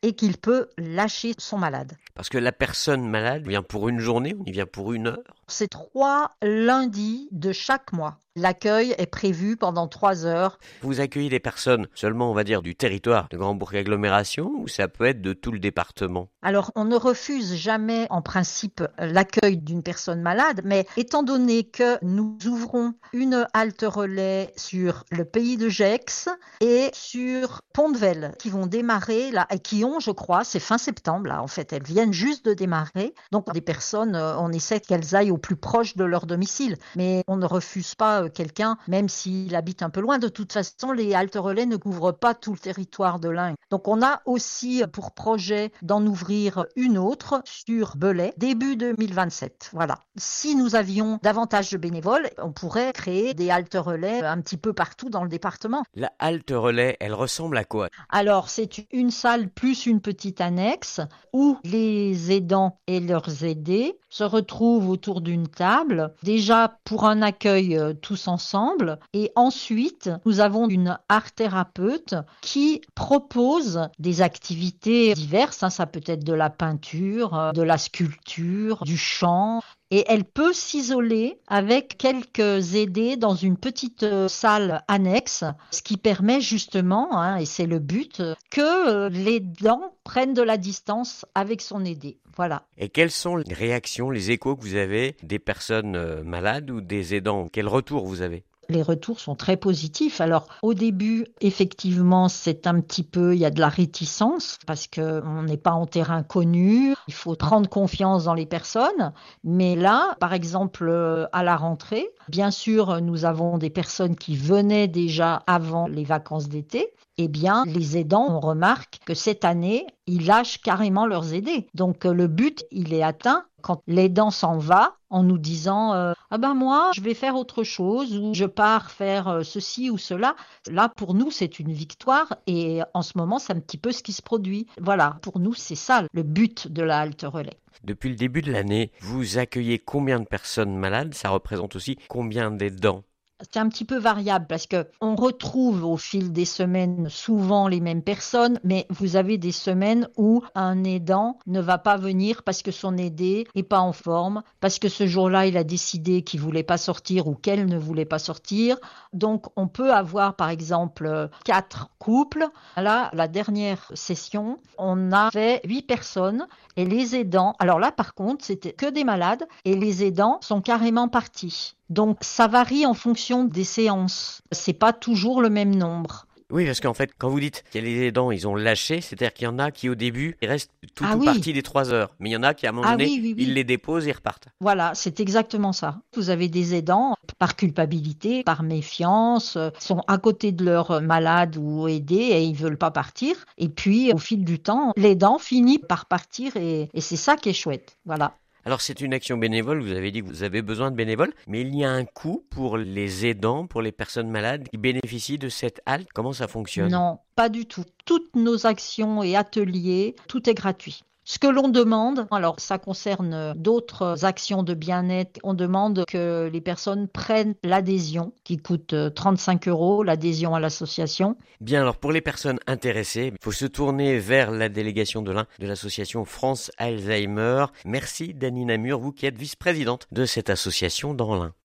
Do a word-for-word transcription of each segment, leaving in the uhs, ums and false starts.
et qu'il peut lâcher son malade. Parce que la personne malade vient pour une journée, on y vient pour une heure. C'est trois lundis de chaque mois. L'accueil est prévu pendant trois heures. Vous accueillez des personnes seulement, on va dire, du territoire de Grand-Bourg Agglomération ou ça peut être de tout le département? Alors, on ne refuse jamais en principe l'accueil d'une personne malade, mais étant donné que nous ouvrons une halte relais sur le pays de Gex et sur Pont-de-Vel, qui vont démarrer là, et qui ont, je crois, c'est fin septembre, là, en fait, elles viennent juste de démarrer. Donc, des personnes, on essaie qu'elles aillent au plus proche de leur domicile, mais on ne refuse pas quelqu'un, même s'il habite un peu loin. De toute façon, les haltes relais ne couvrent pas tout le territoire de l'Ain. Donc, on a aussi pour projet d'en ouvrir une autre sur Belay, début deux mille vingt-sept. Voilà. Si nous avions davantage de bénévoles, on pourrait créer des haltes relais un petit peu partout dans le département. La halte relais, elle ressemble à quoi? Alors, c'est une salle plus une petite annexe où les aidants et leurs aidés se retrouvent autour d'une table, déjà pour un accueil euh, tous ensemble. Et ensuite, nous avons une art-thérapeute qui propose des activités diverses. Hein, ça peut être de la peinture, euh, de la sculpture, du chant. Et elle peut s'isoler avec quelques aidés dans une petite salle annexe, ce qui permet justement, hein, et c'est le but, que l'aidant prenne de la distance avec son aidé. Voilà. Et quelles sont les réactions, les échos que vous avez des personnes malades ou des aidants? Quel retour vous avez? Les retours sont très positifs. Alors, au début, effectivement, c'est un petit peu, il y a de la réticence parce qu'on n'est pas en terrain connu. Il faut prendre confiance dans les personnes. Mais là, par exemple, à la rentrée, bien sûr, nous avons des personnes qui venaient déjà avant les vacances d'été. Eh bien, les aidants, on remarque que cette année, ils lâchent carrément leurs aidés. Donc, le but, il est atteint quand l'aidant s'en va en nous disant euh, « Ah ben moi, je vais faire autre chose » ou « Je pars faire euh, ceci ou cela ». Là, pour nous, c'est une victoire et en ce moment, c'est un petit peu ce qui se produit. Voilà, pour nous, c'est ça le but de la halte relais. Depuis le début de l'année, vous accueillez combien de personnes malades? Ça représente aussi combien d'aidants? C'est un petit peu variable parce que on retrouve au fil des semaines souvent les mêmes personnes, mais vous avez des semaines où un aidant ne va pas venir parce que son aidé est pas en forme, parce que ce jour-là, il a décidé qu'il voulait pas sortir ou qu'elle ne voulait pas sortir. Donc, on peut avoir, par exemple, quatre couples. Là, la dernière session, on a fait huit personnes et les aidants, alors là, par contre, c'était que des malades et les aidants sont carrément partis. Donc, ça varie en fonction des séances. C'est pas toujours le même nombre. Oui, parce qu'en fait, quand vous dites qu'il y a les aidants, ils ont lâché, c'est-à-dire qu'il y en a qui, au début, ils restent tout ah ou oui. partie des trois heures. Mais il y en a qui, à un moment ah donné, oui, oui, oui. ils les déposent et repartent. Voilà, c'est exactement ça. Vous avez des aidants, par culpabilité, par méfiance, sont à côté de leur malade ou aidé et ils veulent pas partir. Et puis, au fil du temps, l'aidant finit par partir et, et c'est ça qui est chouette. Voilà. Alors c'est une action bénévole, vous avez dit que vous avez besoin de bénévoles, mais il y a un coût pour les aidants, pour les personnes malades qui bénéficient de cette halte. Comment ça fonctionne? Non, pas du tout. Toutes nos actions et ateliers, tout est gratuit. Ce que l'on demande, alors ça concerne d'autres actions de bien-être, on demande que les personnes prennent l'adhésion qui coûte trente-cinq euros, l'adhésion à l'association. Bien, alors pour les personnes intéressées, il faut se tourner vers la délégation de l'Ain de l'association France Alzheimer. Merci Dany Namur, vous qui êtes vice-présidente de cette association dans l'Ain.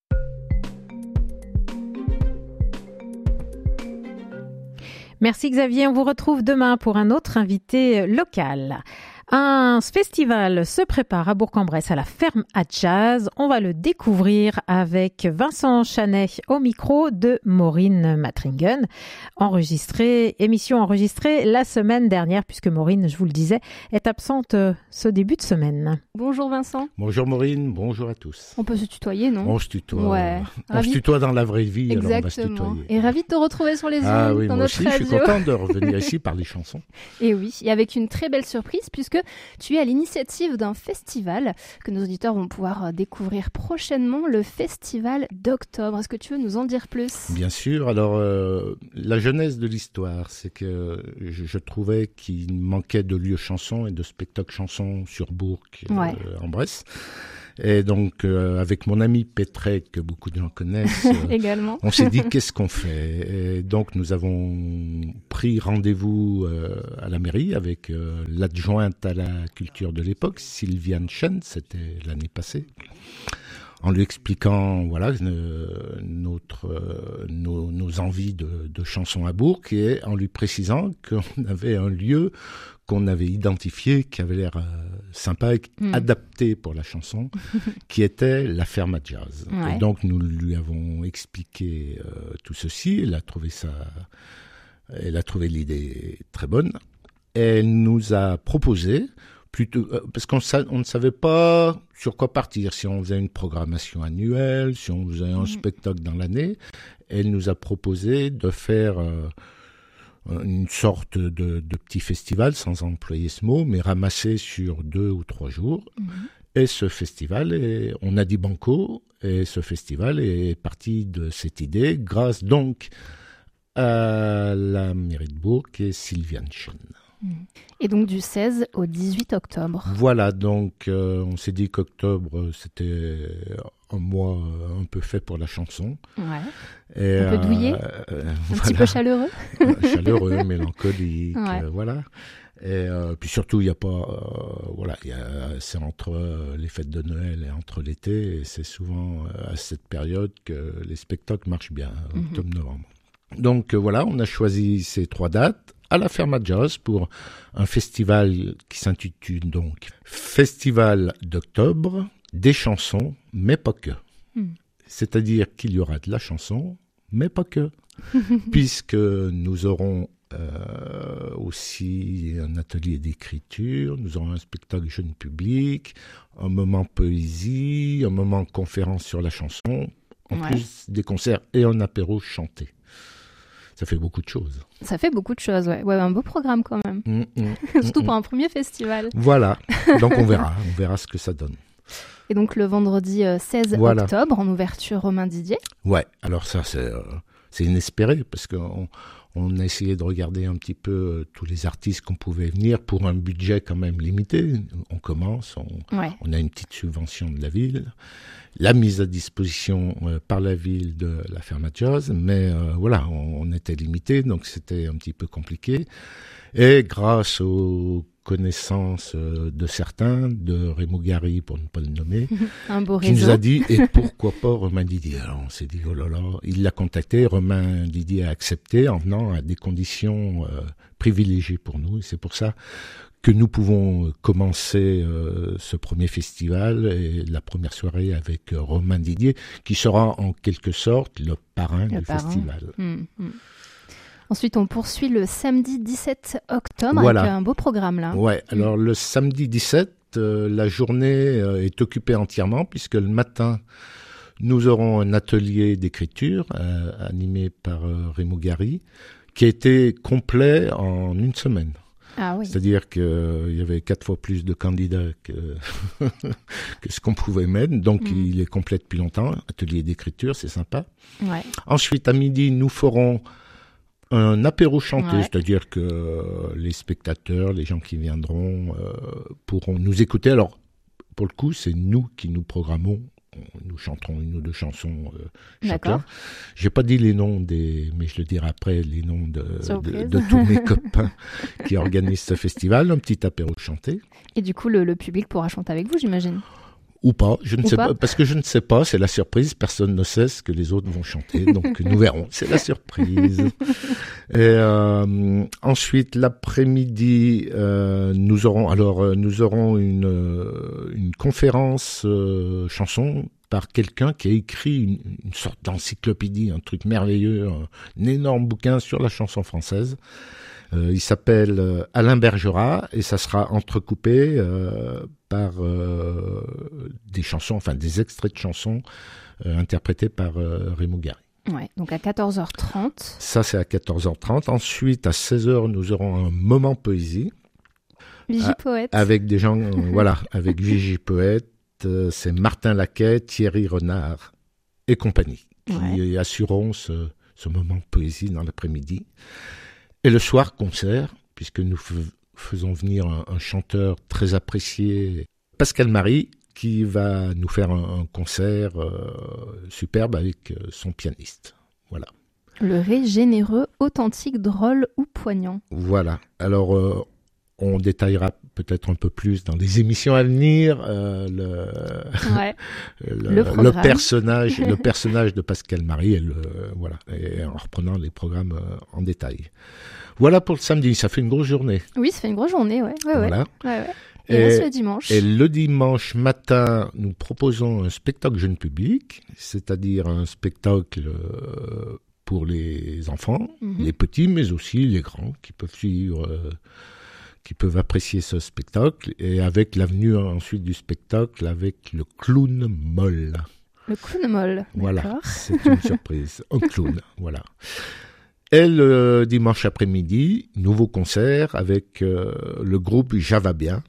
Merci Xavier, on vous retrouve demain pour un autre invité local. Un festival se prépare à Bourg-en-Bresse à la Ferme à Jazz. On va le découvrir avec Vincent Chanet au micro de Maureen Matringen. Enregistré, émission enregistrée la semaine dernière puisque Maureen, je vous le disais, est absente ce début de semaine. Bonjour Vincent. Bonjour Maureen, bonjour à tous. On peut se tutoyer, non? On se tutoie. Ouais. On Ravi... se tutoie dans la vraie vie, Exactement. alors on va se tutoyer. Et ravi de te retrouver sur les ondes ah, oui, dans moi notre aussi, radio. Je suis content de revenir ici par les chansons. Et oui, et avec une très belle surprise puisque tu es à l'initiative d'un festival que nos auditeurs vont pouvoir découvrir prochainement, le Festival d'Octobre. Est-ce que tu veux nous en dire plus? Bien sûr. Alors, euh, la genèse de l'histoire, c'est que je, je trouvais qu'il manquait de lieux chansons et de spectacles chansons sur Bourg, euh, ouais. en Bresse. Et donc, euh, avec mon ami Pétrec, que beaucoup de gens connaissent, euh, également, on s'est dit qu'est-ce qu'on fait. Et donc, nous avons pris rendez-vous euh, à la mairie avec euh, l'adjointe à la culture de l'époque, Sylviane Chen, c'était l'année passée, en lui expliquant voilà euh, notre euh, nos, nos envies de, de chansons à Bourg, et en lui précisant qu'on avait un lieu qu'on avait identifié, qui avait l'air euh, sympa et mmh. adapté pour la chanson, qui était la ferme à jazz. Ouais. Et donc nous lui avons expliqué euh, tout ceci. Elle a trouvé ça, elle a trouvé l'idée très bonne. Et elle nous a proposé, plutôt euh, parce qu'on sa- on ne savait pas sur quoi partir, si on faisait une programmation annuelle, si on faisait un mmh. spectacle dans l'année. Elle nous a proposé de faire euh, une sorte de, de petit festival, sans employer ce mot, mais ramassé sur deux ou trois jours. Mmh. Et ce festival, est, on a dit banco, et ce festival est parti de cette idée, grâce donc à la mairie de Bourg et Sylviane Chen. Mmh. Et donc du seize au dix-huit octobre. Voilà, donc euh, on s'est dit qu'octobre, c'était un mois un peu fait pour la chanson. Ouais. Et, un peu douillet, euh, un voilà. petit peu chaleureux. Chaleureux, mélancolique, ouais. euh, voilà. Et euh, puis surtout, il y a pas, euh, voilà, y a, c'est entre euh, les fêtes de Noël et entre l'été, et c'est souvent euh, à cette période que les spectacles marchent bien, mm-hmm. octobre-novembre. Donc euh, voilà, on a choisi ces trois dates à la ferme à jazz pour un festival qui s'intitule donc Festival d'octobre des chansons, mais pas que. Mm. C'est-à-dire qu'il y aura de la chanson, mais pas que, puisque nous aurons euh, aussi un atelier d'écriture, nous aurons un spectacle jeune public, un moment poésie, un moment conférence sur la chanson, en ouais. plus des concerts et un apéro chanté. Ça fait beaucoup de choses. Ça fait beaucoup de choses, ouais. Ouais, un beau programme quand même. Mmh, mmh, Surtout mmh, pour un premier festival. Voilà, donc on verra, on verra ce que ça donne. Et donc le vendredi seize voilà. octobre, en ouverture, Romain Didier. Ouais, alors ça c'est, euh, c'est inespéré, parce qu'on on a essayé de regarder un petit peu euh, tous les artistes qu'on pouvait venir pour un budget quand même limité. On commence, on, ouais. on a une petite subvention de la ville, la mise à disposition euh, par la ville de la ferme à jazz, mais euh, voilà, on, on était limité, donc c'était un petit peu compliqué. Et grâce aux connaissances de certains, de Raymond Gary, pour ne pas le nommer, un beau qui réseau. nous a dit, et pourquoi pas Romain Didier. Alors on s'est dit, oh là là, il l'a contacté, Romain Didier a accepté en venant à des conditions euh, privilégiées pour nous, et c'est pour ça que nous pouvons commencer euh, ce premier festival et la première soirée avec euh, Romain Didier, qui sera en quelque sorte le parrain le du parrain. festival. Mmh, mmh. Ensuite, on poursuit le samedi dix-sept octobre voilà. avec un beau programme là. Ouais, alors le samedi dix-sept, euh, la journée euh, est occupée entièrement puisque le matin, nous aurons un atelier d'écriture euh, animé par euh, Raymond Gary qui a été complet en une semaine. Ah oui. C'est-à-dire qu'il euh, y avait quatre fois plus de candidats que, que ce qu'on pouvait mettre. Donc, mmh. il est complet depuis longtemps. Atelier d'écriture, c'est sympa. Ouais. Ensuite, à midi, nous ferons un apéro chanté, ouais. c'est-à-dire que euh, les spectateurs, les gens qui viendront euh, pourront nous écouter. Alors, pour le coup, c'est nous qui nous programmons. Nous chanterons une ou deux chansons euh, chacun. J'ai pas dit les noms des, mais je le dirai après, les noms de, de, de tous mes copains qui organisent ce festival. Un petit apéro chanté. Et du coup, le, le public pourra chanter avec vous, j'imagine. Ou pas, je ne Ou sais pas. pas, parce que je ne sais pas, c'est la surprise, personne ne sait ce que les autres vont chanter, donc nous verrons, c'est la surprise. Et euh, ensuite, l'après-midi, euh, nous aurons alors euh, nous aurons une euh, une conférence euh, chanson par quelqu'un qui a écrit une, une sorte d'encyclopédie, un truc merveilleux, un, un énorme bouquin sur la chanson française. Euh, il s'appelle euh, Alain Bergerat et ça sera entrecoupé euh, par euh, des chansons, enfin des extraits de chansons euh, interprétés par euh, Raymond Gary. Ouais, donc à quatorze heures trente. Ça, c'est à quatorze heures trente. Ensuite, à seize heures, nous aurons un moment poésie. Vigie Poète. Avec des gens, euh, voilà, avec Vigie Poète. Euh, c'est Martin Laquet, Thierry Renard et compagnie qui ouais. assureront ce, ce moment poésie dans l'après-midi. Et le soir, concert, puisque nous f- faisons venir un, un chanteur très apprécié, Pascal Marie, qui va nous faire un, un concert euh, superbe avec euh, son pianiste. Voilà. Le Ré généreux, authentique, drôle ou poignant. Voilà. Alors, euh, on détaillera peut-être un peu plus dans les émissions à venir euh, le, ouais. le, le, le personnage, le personnage de Pascal Marie, et le, voilà, et en reprenant les programmes euh, en détail. Voilà pour le samedi. Ça fait une grosse journée. Oui, ça fait une grosse journée, ouais. ouais, voilà. ouais. ouais, ouais. Et, et reste le dimanche. Et le dimanche matin, nous proposons un spectacle jeune public, c'est-à-dire un spectacle euh, pour les enfants, mm-hmm. les petits, mais aussi les grands, qui peuvent suivre, euh, qui peuvent apprécier ce spectacle, et avec l'avenue ensuite du spectacle, avec le clown molle. Le clown molle, voilà, d'accord. C'est une surprise, un clown, voilà. Et le dimanche après-midi, nouveau concert avec euh, le groupe Java Bien,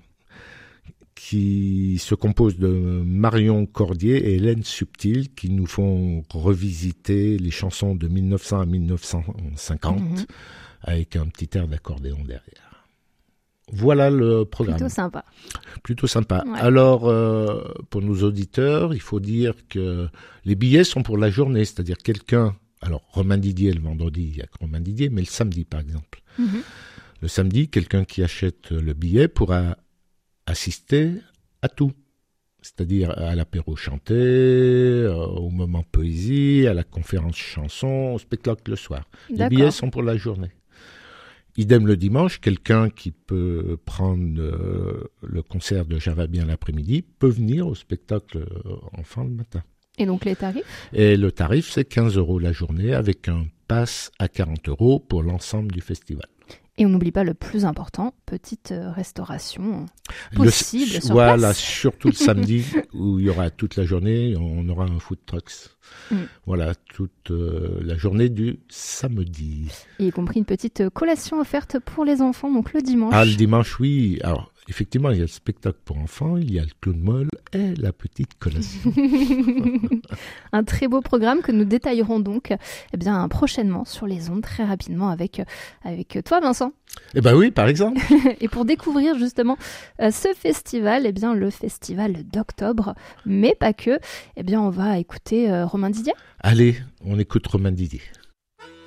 qui se compose de Marion Cordier et Hélène Subtil, qui nous font revisiter les chansons de mille neuf cents à mille neuf cent cinquante, mmh. avec un petit air d'accordéon derrière. Voilà le programme. Plutôt sympa. Plutôt sympa. Ouais. Alors, euh, pour nos auditeurs, il faut dire que les billets sont pour la journée, c'est-à-dire quelqu'un... Alors, Romain Didier, le vendredi, il n'y a que Romain Didier, mais le samedi, par exemple. Mmh. Le samedi, quelqu'un qui achète le billet pourra assister à tout. C'est-à-dire à l'apéro chanté, euh, au moment poésie, à la conférence chanson, au spectacle le soir. D'accord. Les billets sont pour la journée. Idem le dimanche, quelqu'un qui peut prendre euh, le concert de Java Bien l'après-midi peut venir au spectacle euh, enfant le matin. Et donc les tarifs ? Et le tarif, c'est quinze euros la journée avec un pass à quarante euros pour l'ensemble du festival. Et on n'oublie pas le plus important, petite restauration possible le, sur voilà, place. Surtout le samedi où il y aura toute la journée, on aura un food trucks. Mm. Voilà, toute euh, la journée du samedi. Et y compris une petite collation offerte pour les enfants, donc le dimanche. Ah, le dimanche, oui. Alors, effectivement, il y a le spectacle pour enfants, il y a le clown molle et la petite collation. Un très beau programme que nous détaillerons donc eh bien, prochainement sur les ondes, très rapidement avec, avec toi, Vincent. Eh bien oui, par exemple. Et pour découvrir justement euh, ce festival, eh bien, le festival d'octobre, mais pas que, eh bien, on va écouter euh, Romain Didier. Allez, on écoute Romain Didier.